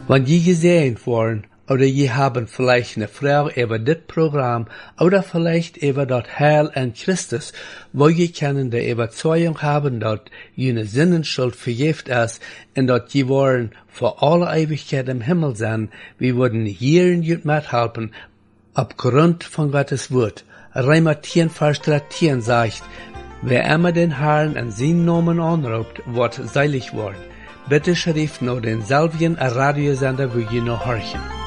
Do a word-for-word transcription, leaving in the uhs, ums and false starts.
Wenn je gesehen worden, oder je haben vielleicht eine Frau über das Programm oder vielleicht über das Heil in Christus, wo je können die Überzeugung haben, dass jene Sinnenschuld vergift ist und dass je wollen für alle Ewigkeit im Himmel sein, wir würden hier in Jut mithelfen, aufgrund von Gottes Wort. Römer zehn, Vers dreizehn sagt, wer immer den Herrn in seinen Namen anruft, wird seilig worden. Bitte schrift nur denselben Radiosender, wo je noch horchen.